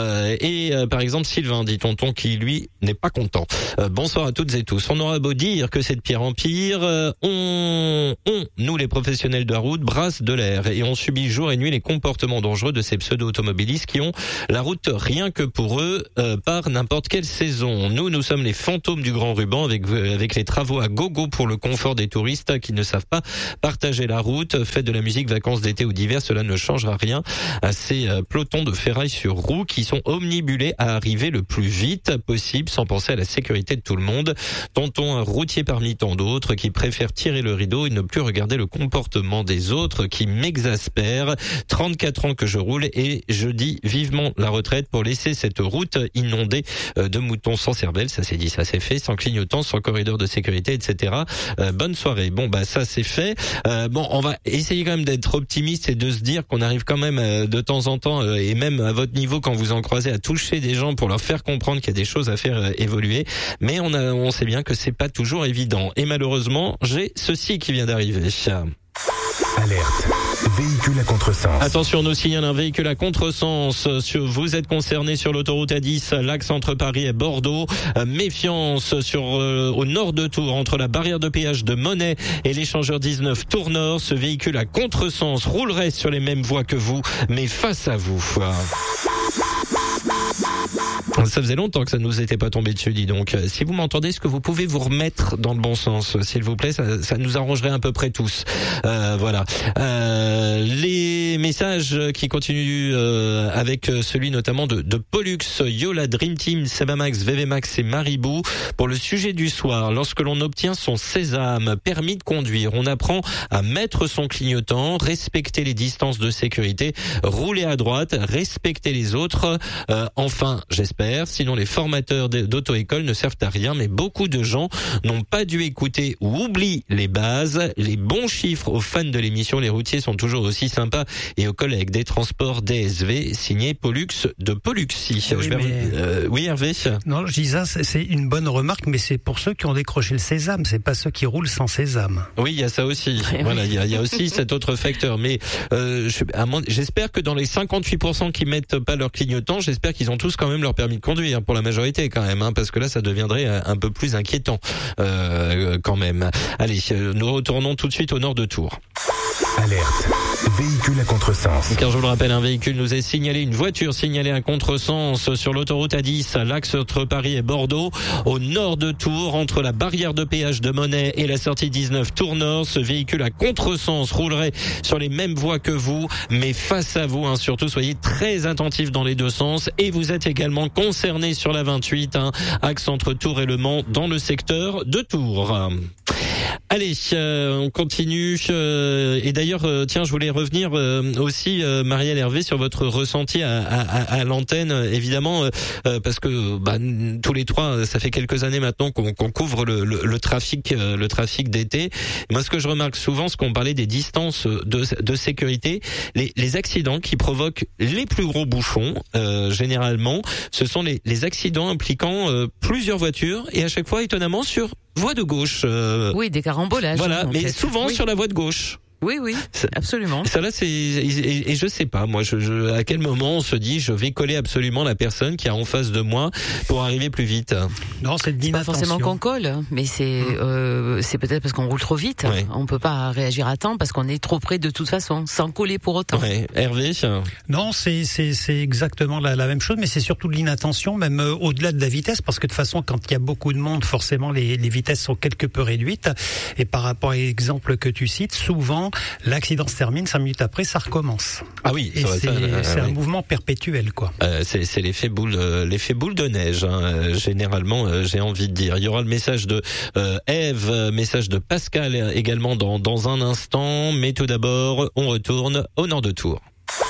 Euh, et euh, par exemple Sylvain, dit tonton, qui lui n'est pas content. Euh, bonsoir à toutes et tous. On aura beau dire que c'est de pire en pire, euh, on, on, nous les professionnels de la route, brasse de l'air et on subit jour et nuit les comportements dangereux de ces pseudo-automobilistes qui ont la route rien que pour eux euh, par n'importe quelle saison. Nous, nous sommes les fantômes du grand ruban avec avec les travaux à gogo pour le confort des touristes qui ne savent pas partager la route. Faites de la musique, vacances d'été ou d'hiver, cela ne changera rien à ces euh, pelotons de ferraille sur roues qui sont omnibulés à arriver le plus vite possible sans penser à la sécurité de tout le monde. Tonton, un routier parmi tant d'autres qui préfère tirer le rideau et ne plus regarder le comportement des autres qui m'exaspère. trente-quatre ans que je roule et je dis vivement la retraite pour laisser cette route inondée de moutons sans cervelle. Ça c'est dit, ça c'est fait, sans clignotant, sans corridor de sécurité, et cetera. Euh, bonne soirée. Bon bah ça c'est fait. Euh, bon, on va essayer quand même d'être optimiste et de se dire qu'on arrive quand même euh, de temps en temps euh, et même à votre niveau quand vous en croisez à toucher des gens pour leur faire comprendre qu'il y a des choses à faire euh, évoluer. Mais on a, on sait bien que c'est pas toujours évident. Et malheureusement, j'ai ceci qui vient d'arriver. Alerte. Véhicule à contresens. Attention, on nous signale un véhicule à contresens. Vous êtes concerné sur l'autoroute A dix, l'axe entre Paris et Bordeaux. Méfiance sur euh, au nord de Tours, entre la barrière de péage de Monet et l'échangeur dix-neuf Tours Nord. Ce véhicule à contresens roulerait sur les mêmes voies que vous, mais face à vous. Ça faisait longtemps que ça nous était pas tombé dessus, dis donc. Si vous m'entendez, est-ce que vous pouvez vous remettre dans le bon sens, s'il vous plaît? Ça, ça nous arrangerait à peu près tous. Euh, voilà. Euh, les messages qui continuent euh, avec celui notamment de, de Pollux, Yola, Dream Team, Sebamax, V V Max et Maribou. Pour le sujet du soir, lorsque l'on obtient son sésame, permis de conduire, on apprend à mettre son clignotant, respecter les distances de sécurité, rouler à droite, respecter les autres. Euh, enfin, j'espère. Sinon, les formateurs d'auto-école ne servent à rien, mais beaucoup de gens n'ont pas dû écouter ou oublient les bases. Les bons chiffres aux fans de l'émission. Les routiers sont toujours aussi sympas et aux collègues des transports D S V, signé Pollux de Polluxy. Oui, je vais... mais... euh, oui, Hervé. Non, je dis ça, c'est une bonne remarque, mais c'est pour ceux qui ont décroché le sésame, c'est pas ceux qui roulent sans sésame. Oui, il y a ça aussi. Voilà, il y a, il y a aussi cet autre facteur. Mais euh, je, à mon, j'espère que dans les cinquante-huit pour cent qui mettent pas leur clignotant, j'espère qu'ils ont tous quand même leur permis de conduire, pour la majorité quand même, hein, parce que là ça deviendrait un peu plus inquiétant euh, quand même. Allez, nous retournons tout de suite au nord de Tours. Alerte. Véhicule à contresens. Car je vous le rappelle, un véhicule nous est signalé, une voiture signalée à contresens sur l'autoroute A dix, l'axe entre Paris et Bordeaux, au nord de Tours, entre la barrière de péage de Monet et la sortie dix-neuf Tours Nord. Ce véhicule à contresens roulerait sur les mêmes voies que vous, mais face à vous, hein, surtout soyez très attentifs dans les deux sens. Et vous êtes également concerné sur la vingt-huit, hein, axe entre Tours et Le Mans, dans le secteur de Tours. Allez, euh, on continue. Euh, et d'ailleurs, euh, tiens, je voulais revenir euh, aussi, euh, Marielle Hervé, sur votre ressenti à, à, à l'antenne, évidemment, euh, parce que bah, tous les trois, ça fait quelques années maintenant qu'on, qu'on couvre le, le, le trafic, euh, le trafic d'été. Moi, ce que je remarque souvent, c'est qu'on parlait des distances de, de sécurité, les, les accidents qui provoquent les plus gros bouchons, euh, généralement, ce sont les, les accidents impliquant euh, plusieurs voitures et à chaque fois, étonnamment, sur voie de gauche. Euh, oui, des carambolages. Voilà, mais fait. souvent oui. sur la voie de gauche. Oui, oui, absolument. Ça là, c'est et, et je sais pas, moi, je, je, à quel moment on se dit, je vais coller absolument la personne qui est en face de moi pour arriver plus vite. Non, c'est C'est pas forcément qu'on colle, mais c'est mmh. euh, c'est peut-être parce qu'on roule trop vite. Ouais. On peut pas réagir à temps parce qu'on est trop près de toute façon, sans coller pour autant. Ouais. Hervé. Non, c'est c'est c'est exactement la, la même chose, mais c'est surtout de l'inattention, même euh, au-delà de la vitesse, parce que de toute façon, quand il y a beaucoup de monde, forcément les les vitesses sont quelque peu réduites. Et par rapport à l'exemple que tu cites, souvent l'accident se termine, cinq minutes après, ça recommence. Ah oui, et ça, c'est, ça, euh, c'est oui. un mouvement perpétuel, quoi. Euh, c'est, c'est l'effet boule, euh, l'effet boule de neige. Hein, euh, généralement, euh, j'ai envie de dire. Il y aura le message de euh, Eve, euh, message de Pascal également dans dans un instant. Mais tout d'abord, on retourne au nord de Tours.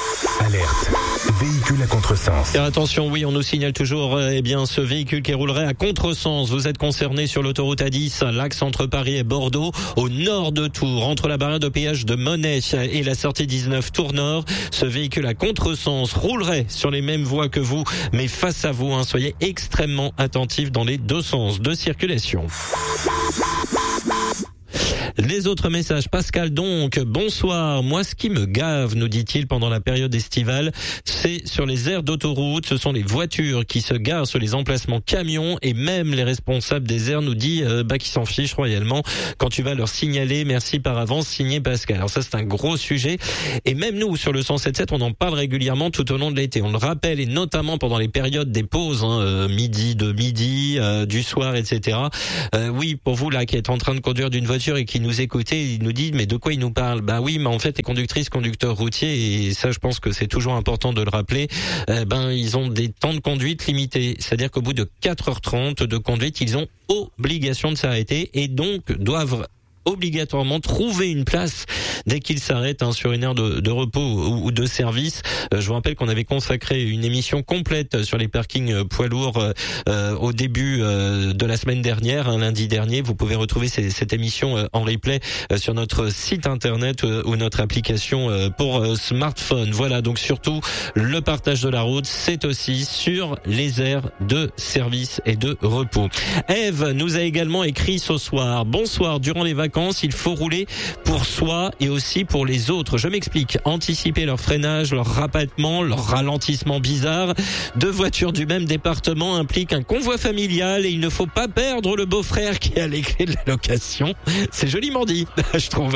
Alerte. Véhicule à contresens. Car attention, oui, on nous signale toujours, euh, eh bien, ce véhicule qui roulerait à contresens. Vous êtes concerné sur l'autoroute A dix, l'axe entre Paris et Bordeaux, au nord de Tours, entre la barrière de péage de Monet et la sortie dix-neuf Tours Nord. Ce véhicule à contresens roulerait sur les mêmes voies que vous, mais face à vous, hein, soyez extrêmement attentifs dans les deux sens de circulation. Les autres messages. Pascal donc, bonsoir. Moi, ce qui me gave, nous dit-il, pendant la période estivale, c'est sur les aires d'autoroute. Ce sont les voitures qui se garent sur les emplacements camions et même les responsables des aires nous dit euh, bah qui s'en fichent royalement quand tu vas leur signaler. Merci par avance, signé Pascal. Alors ça, c'est un gros sujet. Et même nous, sur le cent sept sept, on en parle régulièrement tout au long de l'été. On le rappelle, et notamment pendant les périodes des pauses, hein, euh, midi, de midi, euh, du soir, et cetera. Euh, oui, pour vous là qui êtes en train de conduire d'une voiture et qui nous écoutez, il nous dit mais de quoi il nous parle? Bah oui, mais en fait les conductrices, conducteurs routiers, et ça je pense que c'est toujours important de le rappeler, euh, ben ils ont des temps de conduite limités. C'est-à-dire qu'au bout de quatre heures trente de conduite, ils ont obligation de s'arrêter et donc doivent obligatoirement trouver une place dès qu'ils s'arrêtent hein, sur une aire de, de repos ou, ou de service. Euh, je vous rappelle qu'on avait consacré une émission complète sur les parkings euh, poids lourds euh, au début euh, de la semaine dernière, hein, lundi dernier. Vous pouvez retrouver ces, cette émission euh, en replay euh, sur notre site internet euh, ou notre application euh, pour euh, smartphone. Voilà, donc surtout le partage de la route, c'est aussi sur les aires de service et de repos. Eve nous a également écrit ce soir: bonsoir, durant les vacances, il faut rouler pour soi et aussi pour les autres. Je m'explique. Anticiper leur freinage, leur rabattement, leur ralentissement bizarre. Deux voitures du même département impliquent un convoi familial et il ne faut pas perdre le beau-frère qui a les clés de la location. C'est joliment dit, je trouve.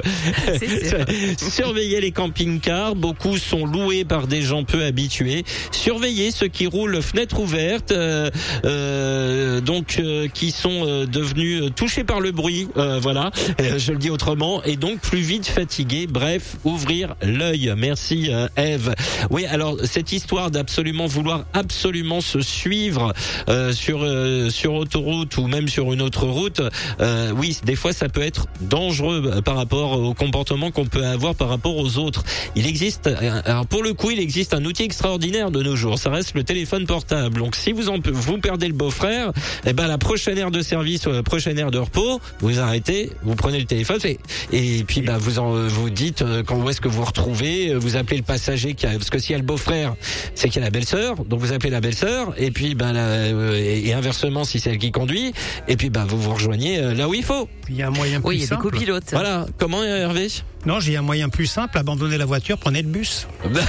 Surveiller les camping-cars. Beaucoup sont loués par des gens peu habitués. Surveiller ceux qui roulent fenêtre ouverte, euh, euh, donc euh, qui sont euh, devenus touchés par le bruit. Euh, voilà. Je le dis autrement, et donc plus vite fatigué. Bref, ouvrir l'œil. Merci euh, Eve. Oui, alors cette histoire d'absolument vouloir absolument se suivre euh, sur euh, sur autoroute ou même sur une autre route, euh, oui, des fois ça peut être dangereux par rapport au comportement qu'on peut avoir par rapport aux autres. Il existe, alors pour le coup, il existe un outil extraordinaire de nos jours. Ça reste le téléphone portable. Donc si vous en vous perdez le beau-frère, eh ben la prochaine aire de service ou la prochaine aire de repos, vous arrêtez, vous prenez le téléphone et, et puis bah vous en vous dites euh, quand où est-ce que vous retrouvez, vous appelez le passager qui a, parce que s'il y a le beau-frère, c'est qu'il y a la belle-sœur, donc vous appelez la belle-sœur et puis bah la, euh, et, et inversement si c'est elle qui conduit et puis bah vous vous rejoignez euh, là où il faut. Il y a un moyen plus oui, il y a simple. des copilotes. Voilà, comment Hervé? Non, j'ai un moyen plus simple, abandonner la voiture, prenez le bus.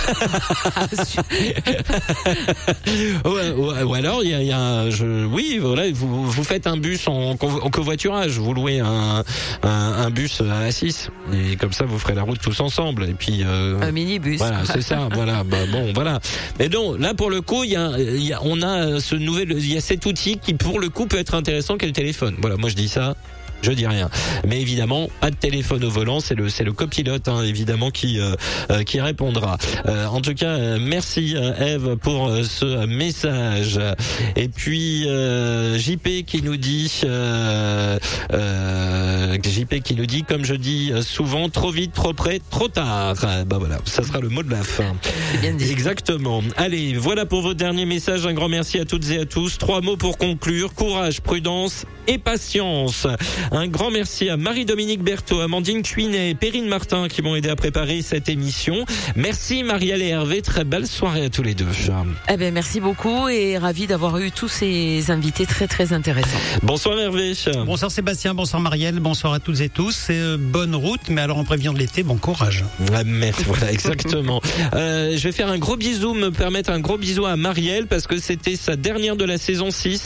ouais, ouais, ou alors il y a, il y a je, oui, voilà, vous vous faites un bus en, en covoiturage, vous louez un, un un bus à six et comme ça vous ferez la route tous ensemble et puis euh, un minibus. Voilà, c'est ça, voilà. Bah, bon, voilà. Mais donc là pour le coup, il y a, il y a on a ce nouvel il y a cet outil qui pour le coup peut être intéressant qu'est le téléphone. Voilà, moi je dis ça. Je dis rien, mais évidemment pas de téléphone au volant, c'est le c'est le copilote hein, évidemment qui euh, euh, qui répondra. Euh, en tout cas, euh, merci euh, Eve pour euh, ce message. Et puis euh, J P qui nous dit euh, euh, J P qui nous dit comme je dis souvent, trop vite, trop près, trop tard. Bah voilà, ça sera le mot de la fin. C'est bien dit. Exactement. Allez, voilà pour vos derniers messages. Un grand merci à toutes et à tous. Trois mots pour conclure: courage, prudence et patience. Un grand merci à Marie-Dominique Berthaud, Amandine Cuinet, Perrine Martin qui m'ont aidé à préparer cette émission. Merci Marielle et Hervé, très belle soirée à tous les deux. Eh ben merci beaucoup et ravi d'avoir eu tous ces invités très très intéressants. Bonsoir Hervé. Bonsoir Sébastien, bonsoir Marielle, bonsoir à toutes et tous. Et euh, bonne route, mais alors en prévision de l'été, bon courage. Ah, merci, voilà, exactement. euh, je vais faire un gros bisou, me permettre un gros bisou à Marielle parce que c'était sa dernière de la saison six.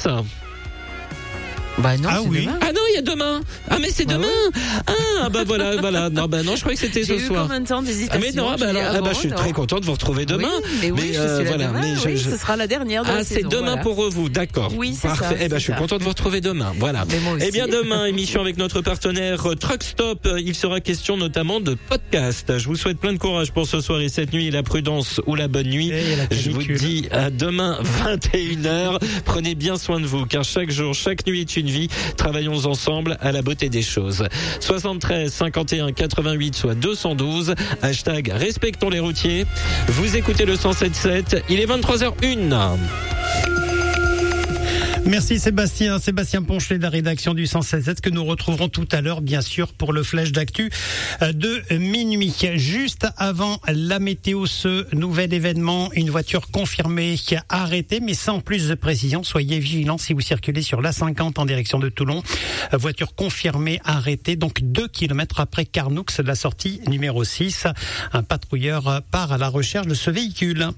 Bah non, ah c'est oui. demain. Ah non, il y a demain. Ah mais c'est bah demain. Ouais. Ah bah voilà, voilà. Non bah non, je croyais que c'était ce J'ai eu soir. combien de temps d'hésitation? Ah mais non, bah alors, ah bah je suis non. très content de vous retrouver demain. Oui, mais oui, mais je euh, suis là voilà, demain, mais je, oui, je... ce sera la dernière de ah, la c'est saison. demain Voilà. pour vous, d'accord. Oui, c'est parfait. ça. Eh ben je suis ça. content de vous retrouver demain. Voilà. Mais moi aussi. Eh bien demain, émission avec notre partenaire Truck Stop. Il sera question notamment de podcast. Je vous souhaite plein de courage pour ce soir et cette nuit, la prudence ou la bonne nuit. Et la Je vous dis à demain vingt et une heures. Prenez bien soin de vous, car chaque jour, chaque nuit est une vie. Travaillons ensemble à la beauté des choses. soixante-treize cinquante et un quatre-vingt-huit soit deux cent douze. Hashtag respectons les routiers. Vous écoutez le cent sept sept. Il est vingt-trois heures une. Merci Sébastien, Sébastien Ponchelet de la rédaction du cent seize sept que nous retrouverons tout à l'heure, bien sûr, pour le flash d'actu de minuit. Juste avant la météo, ce nouvel événement, une voiture confirmée arrêtée, mais sans plus de précision. Soyez vigilants si vous circulez sur l'A cinquante en direction de Toulon. Voiture confirmée arrêtée, donc deux kilomètres après Carnoux, la sortie numéro six. Un patrouilleur part à la recherche de ce véhicule.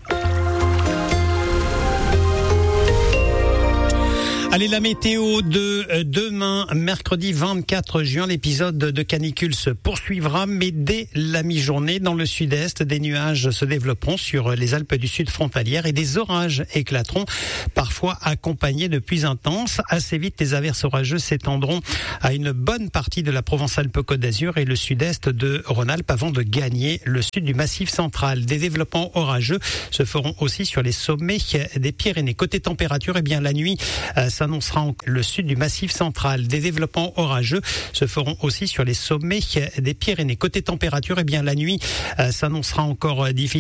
Allez, la météo de demain, mercredi vingt-quatre juin, l'épisode de canicule se poursuivra, mais dès la mi-journée, dans le sud-est, des nuages se développeront sur les Alpes du Sud frontalières et des orages éclateront, parfois accompagnés de pluies intenses. Assez vite, les averses orageuses s'étendront à une bonne partie de la Provence-Alpes-Côte d'Azur et le sud-est de Rhône-Alpes avant de gagner le sud du Massif central. Des développements orageux se feront aussi sur les sommets des Pyrénées. Côté température, eh bien, la nuit, s'annoncera le sud du Massif central. Des développements orageux se feront aussi sur les sommets des Pyrénées. Côté température, eh bien, la nuit euh, s'annoncera encore difficile.